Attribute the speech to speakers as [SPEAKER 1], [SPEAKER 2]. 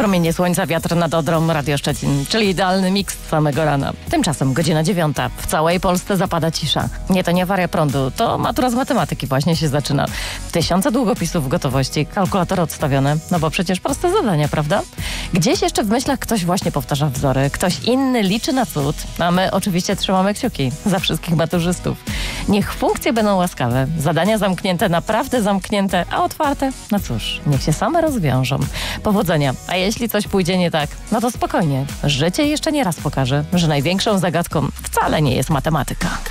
[SPEAKER 1] Promienie słońca, wiatr nad Odrą, Radio Szczecin, czyli idealny miks samego rana. Tymczasem godzina 9. W całej Polsce zapada cisza. Nie, to nie awaria prądu, to matura z matematyki właśnie się zaczyna. Tysiące długopisów w gotowości, kalkulatory odstawione, no bo przecież proste zadania, prawda? Gdzieś jeszcze w myślach ktoś właśnie powtarza wzory, ktoś inny liczy na cud, a my oczywiście trzymamy kciuki za wszystkich maturzystów. Niech funkcje będą łaskawe, zadania zamknięte, naprawdę zamknięte, a otwarte, no cóż, niech się same rozwiążą. Powodzenia. A jeśli coś pójdzie nie tak, no to spokojnie. Życie jeszcze nie raz pokaże, że największą zagadką wcale nie jest matematyka.